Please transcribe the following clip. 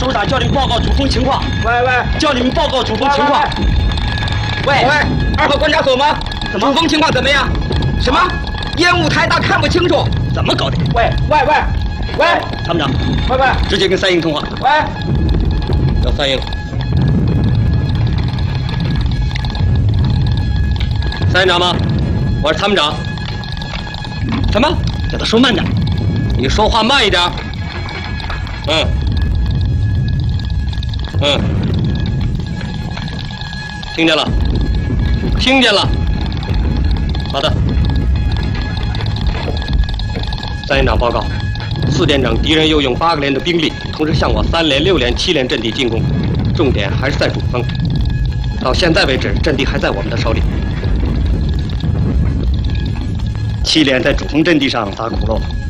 首长叫你们报告主峰情况。 喂， 叫你们报告主峰情况。 喂，2号关察所吗？主峰情况怎么样？什么？烟雾太大，看不清楚。 怎么搞的？ 喂， 参谋长。 喂， 直接跟3营通话。 喂， 叫3营。3营长吗？我是参谋长。什么？叫他说慢点。你说话慢一点。听见了，听见了。好的。3营长报告，4连长，敌人又用8个连的兵力，同时向我3连、6连、7连阵地进攻，重点还是在主峰。到现在为止，阵地还在我们的手里。7连在主峰阵地上打鼓楼，